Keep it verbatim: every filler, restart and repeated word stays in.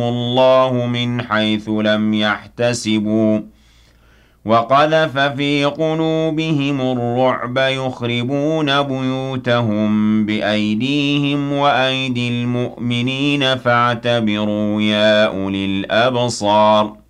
الله من حيث لم يحتسبوا وقذف في قلوبهم الرعب يخربون بيوتهم بأيديهم وأيدي المؤمنين فاعتبروا يا أولي الأبصار